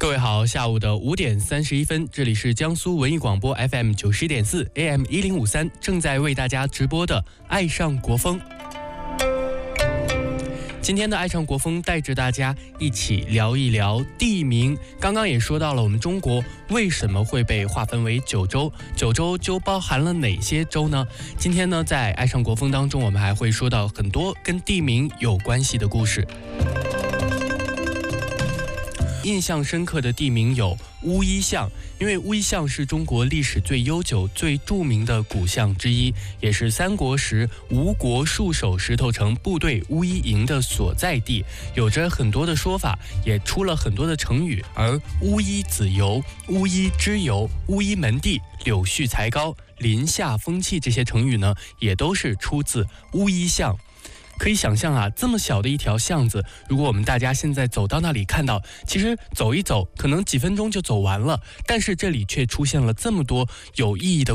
各位好，下午的5点31分，这里是江苏文艺广播 FM 90.4 AM 1053，正在为大家直播的爱上国风。今天的爱上国风带着大家一起聊一聊地名。刚刚也说到了我们中国为什么会被划分为9州，9州就包含了哪些州呢？今天呢，在爱上国风当中，我们还会说到很多跟地名有关系的故事。印象深刻的地名有乌衣巷，因为乌衣巷是中国历史最悠久、最著名的古巷之一，也是三国时吴国戍守石头城部队乌衣营的所在地，有着很多的说法，也出了很多的成语。而乌衣子油、乌衣之油、乌衣门第、柳絮才高、林下风气这些成语呢，也都是出自乌衣巷。可以想象啊，这么小的一条巷子，如果我们大家现在走到那里看到，其实走一走可能几分钟就走完了，但是这里却出现了这么多有意义的